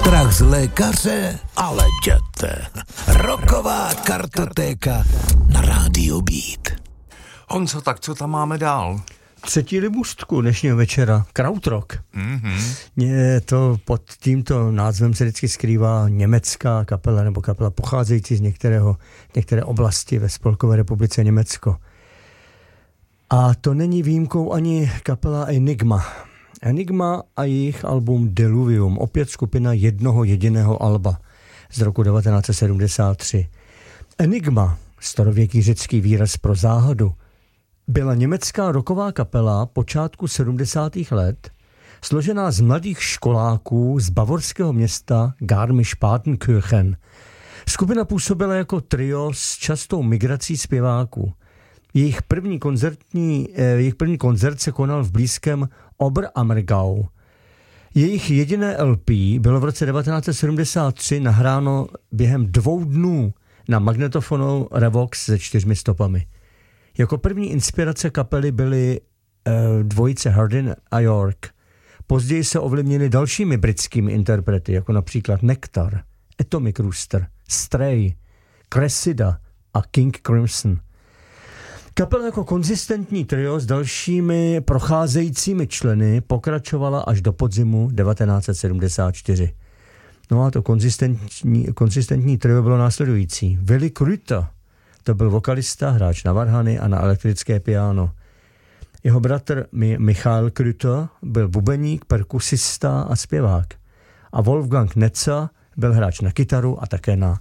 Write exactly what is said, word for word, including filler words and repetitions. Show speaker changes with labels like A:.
A: Strach z lékaře? Ale jděte. Rocková kartotéka na rádiu Beat.
B: Honzo, tak co tam máme dál?
C: Třetí libůstku dnešního večera, Krautrock.
B: Mm-hmm.
C: Je to pod tímto názvem se vždycky skrývá německá kapela nebo kapela pocházející z některého, některé oblasti ve Spolkové republice Německo. A to není výjimkou ani kapela Enigma. Enigma a jejich album Deluvium, opět skupina jednoho jediného alba z roku devatenáct set sedmdesát tři. Enigma, starověký řecký výraz pro záhadu, byla německá rocková kapela počátku sedmdesátých let, složená z mladých školáků z bavorského města Garmisch-Partenkirchen. Skupina působila jako trio s častou migrací zpěváků. Jejich první, koncertní, eh, jejich první koncert se konal v blízkém Oberammergau. Jejich jediné L P bylo v roce devatenáct set sedmdesát tři nahráno během dvou dnů na magnetofonu Revox se čtyřmi stopami. Jako první inspirace kapely byly eh, dvojice Hardin a York. Později se ovlivnili dalšími britskými interprety, jako například Nectar, Atomic Rooster, Stray, Cressida a King Crimson. Kapela jako konzistentní trio s dalšími procházejícími členy pokračovala až do podzimu devatenáct set sedmdesát čtyři. No a to konzistentní, konzistentní trio bylo následující. Willy Krüter, to byl vokalista, hráč na varhany a na elektrické piano. Jeho bratr Michael Krüter byl bubeník, perkusista a zpěvák. A Wolfgang Netzer byl hráč na kytaru a také na